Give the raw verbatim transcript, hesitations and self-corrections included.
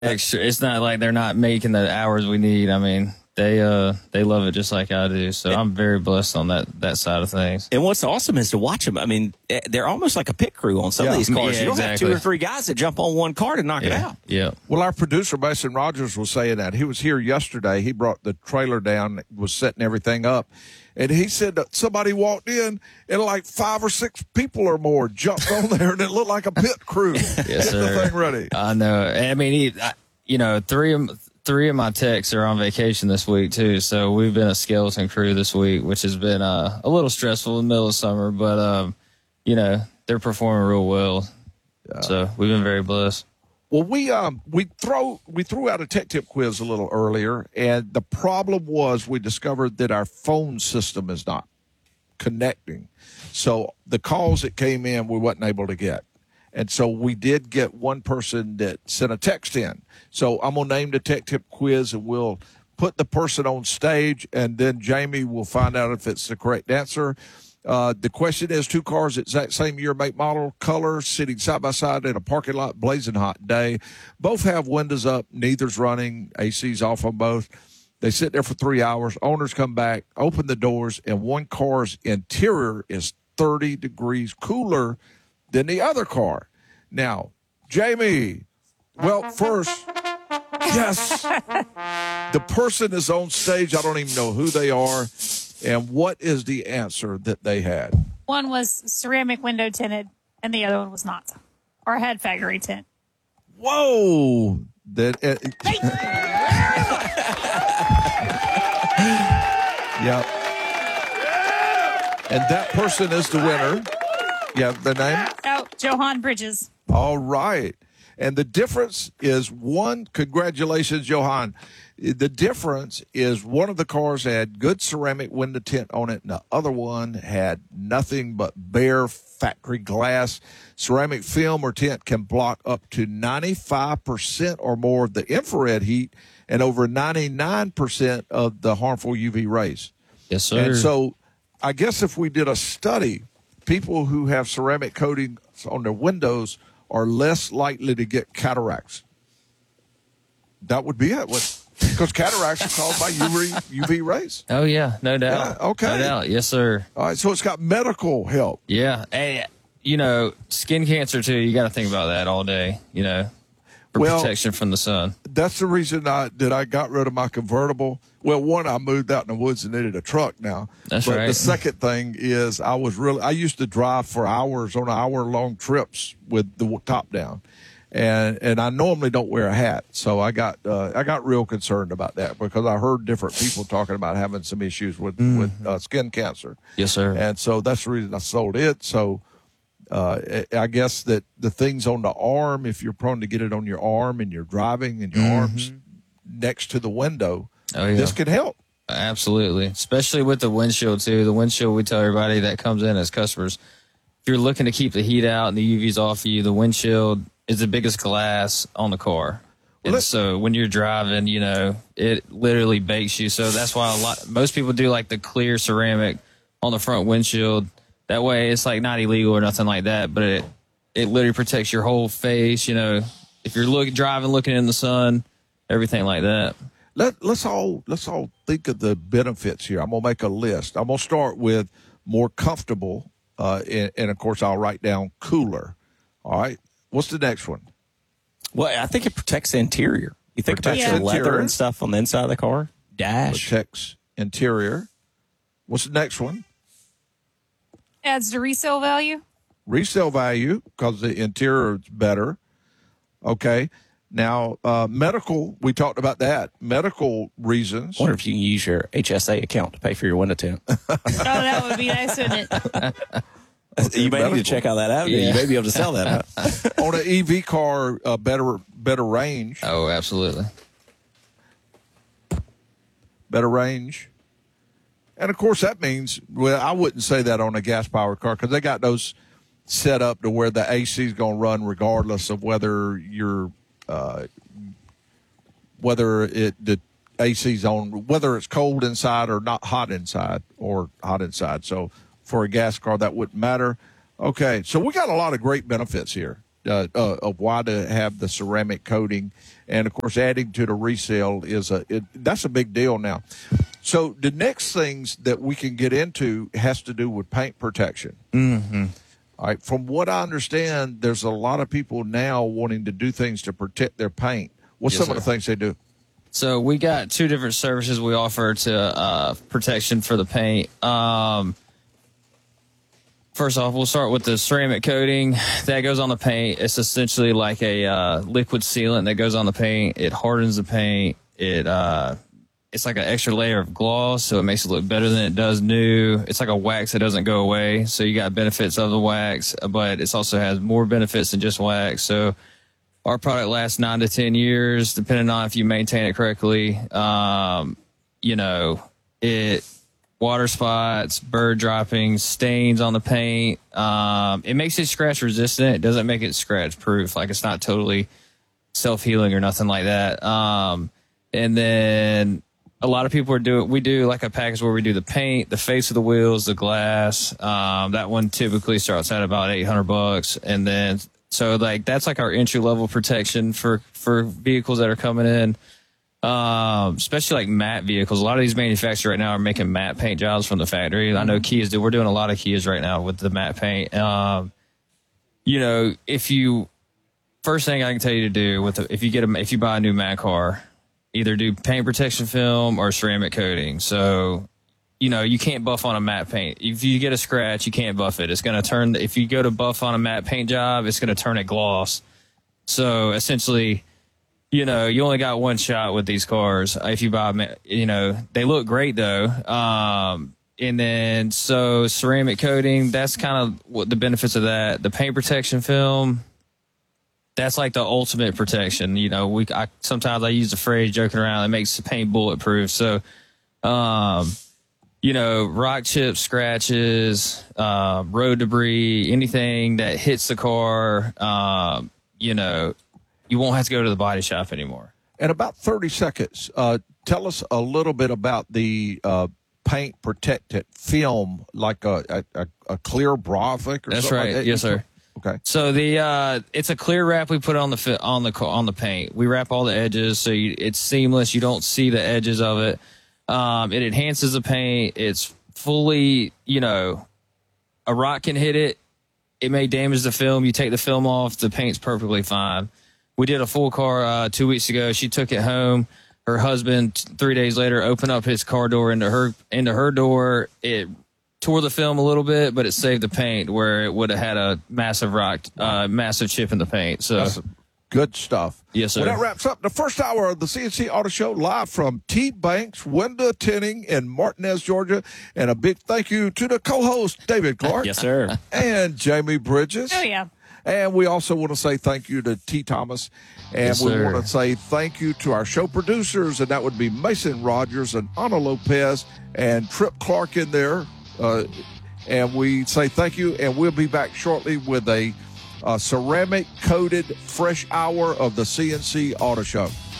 extra. It's not like they're not making the hours we need. I mean, they uh they love it just like I do. So I'm very blessed on that that side of things. And what's awesome is to watch them. I mean, they're almost like a pit crew on some yeah. of these cars. Yeah, you don't exactly. have two or three guys that jump on one car to knock yeah. it out. Yeah. Well, our producer, Mason Rogers, was saying that. He was here yesterday. He brought the trailer down, was setting everything up. And he said that somebody walked in and like five or six people or more jumped on there, and it looked like a pit crew. Yes, Get sir. the thing ready. I know. I mean, he, I, you know, three of three of my techs are on vacation this week too, so we've been a skeleton crew this week, which has been uh, a little stressful in the middle of summer. But um, you know, they're performing real well, yeah. So we've been very blessed. Well, we um we throw we threw out a tech tip quiz a little earlier, and the problem was we discovered that our phone system is not connecting, so the calls that came in we wasn't able to get, and so we did get one person that sent a text in. So I'm gonna name the tech tip quiz, and we'll put the person on stage, and then Jamie will find out if it's the correct answer. Uh, the question is, two cars, exact same year, make, model, color, sitting side by side in a parking lot, blazing hot day. Both have windows up. Neither's running. A C's off on both. They sit there for three hours. Owners come back, open the doors, and one car's interior is thirty degrees cooler than the other car. Now, Jamie, well, first, yes, the person is on stage. I don't even know who they are. And what is the answer that they had? One was ceramic window tinted, and the other one was not, or had factory tint. Whoa! That. Uh, yep. And that person is the winner. You have the name? Oh, Johan Bridges. All right. And the difference is one. Congratulations, Johan. The difference is one of the cars had good ceramic window tint on it, and the other one had nothing but bare factory glass. Ceramic film or tint can block up to ninety-five percent or more of the infrared heat and over ninety-nine percent of the harmful U V rays. Yes, sir. And so I guess if we did a study, people who have ceramic coatings on their windows are less likely to get cataracts. That would be it. What? Because cataracts are caused by U V, U V rays. Oh, yeah, no doubt. Yeah, okay. No doubt. Yes, sir. All right, so it's got medical help. Yeah. And, you know, skin cancer, too, you got to think about that all day, you know, for well, protection from the sun. That's the reason I, that I got rid of my convertible. Well, one, I moved out in the woods and needed a truck now. That's but right. The second thing is I was really, I used to drive for hours on hour-long trips with the top down. And and I normally don't wear a hat, so I got uh, I got real concerned about that because I heard different people talking about having some issues with mm-hmm. with uh, skin cancer. Yes, sir. And so that's the reason I sold it. So uh, I guess that the things on the arm, if you're prone to get it on your arm and you're driving and your mm-hmm. arms next to the window, oh, yeah. this can help. Absolutely, especially with the windshield too. The windshield, we tell everybody that comes in as customers, if you're looking to keep the heat out and the U V's off of you, the windshield is the biggest glass on the car. And well, so when you're driving, you know, it literally bakes you. So that's why a lot, most people do like the clear ceramic on the front windshield. That way it's like not illegal or nothing like that, but it, it literally protects your whole face. You know, if you're look, driving, looking in the sun, everything like that. Let, let's all, let's all think of the benefits here. I'm going to make a list. I'm going to start with more comfortable. Uh, and, and of course I'll write down cooler. All right. What's the next one? Well, I think it protects the interior. You think protects about the interior. leather and stuff on the inside of the car? Dash. Protects interior. What's the next one? Adds to resale value. Resale value because the interior is better. Okay. Now, uh, medical, we talked about that. Medical reasons. I wonder if you can use your H S A account to pay for your window tint. Oh, that would be nice, wouldn't it? Okay, you may medical. need to check out that avenue. Yeah. You may be able to sell that out. On an E V car, uh, better better range. Oh, absolutely. Better range. And, of course, that means, well, I wouldn't say that on a gas-powered car because they got those set up to where the A C is going to run regardless of whether you're, uh, whether it the A C's on, whether it's cold inside or not hot inside or hot inside. So, for a gas car, that wouldn't matter. Okay, so we got a lot of great benefits here. uh, uh, of why to have the ceramic coating, and of course, adding to the resale is a it, that's a big deal now. So the next things that we can get into has to do with paint protection. Mm-hmm. All right. From what I understand, there's a lot of people now wanting to do things to protect their paint. What's Yes, some sir. of the things they do? So we got two different services we offer to uh, protection for the paint. Um, first off, we'll start with the ceramic coating that goes on the paint. It's essentially like a uh, liquid sealant that goes on the paint. It hardens the paint. It uh, it's like an extra layer of gloss, so it makes it look better than it does new. It's like a wax that doesn't go away, so you got benefits of the wax, but it also has more benefits than just wax. So our product lasts nine to ten years, depending on if you maintain it correctly. Um, you know, it water spots, bird droppings, stains on the paint. Um, it makes it scratch resistant. It doesn't make it scratch proof. Like, it's not totally self healing or nothing like that. Um, and then a lot of people are doing, we do like a package where we do the paint, the face of the wheels, the glass. Um, that one typically starts at about eight hundred bucks. And then, so like, that's like our entry level protection for, for vehicles that are coming in. Um, especially like matte vehicles. A lot of these manufacturers right now are making matte paint jobs from the factory. I know Kia's do. We're doing a lot of Kias right now with the matte paint. Um, you know, if you, first thing I can tell you to do with, the, if you get a, if you buy a new matte car, either do paint protection film or ceramic coating. So, you know, you can't buff on a matte paint. If you get a scratch, you can't buff it. It's going to turn, if you go to buff on a matte paint job, it's going to turn it gloss. So essentially, you know, you only got one shot with these cars. If you buy, you know, they look great though. Um, and then, so ceramic coating, that's kind of what the benefits of that. The paint protection film, that's like the ultimate protection. You know, we, I, sometimes I use the phrase joking around, it makes the paint bulletproof. So, um, you know, rock chips, scratches, uh, road debris, anything that hits the car, um, you know, you won't have to go to the body shop anymore. In about thirty seconds, uh, tell us a little bit about the uh, paint protected film, like a, a, a clear bra, I think, or That's something right. like that. Yes, sir. Okay. So the uh, it's a clear wrap we put on the fi- on the on the paint. We wrap all the edges so you, it's seamless. You don't see the edges of it. Um, it enhances the paint. It's fully, you know, a rock can hit it. It may damage the film. You take the film off, the paint's perfectly fine. We did a full car uh, two weeks ago. She took it home. Her husband, three days later, opened up his car door into her into her door. It tore the film a little bit, but it saved the paint where it would have had a massive rock, uh, massive chip in the paint. So That's good stuff. Yes, sir. Well, that wraps up the first hour of the C N C Auto Show, live from T Banks Window Tinting in Martinez, Georgia. And a big thank you to the co-host, David Clark. Yes, sir. And Jamie Bridges. Oh, yeah. And we also want to say thank you to T. Thomas. And Yes, we sir. want to say thank you to our show producers, and that would be Mason Rogers and Ana Lopez and Trip Clark in there. Uh, and we say thank you, and we'll be back shortly with a uh, ceramic-coated fresh hour of the C N C Auto Show.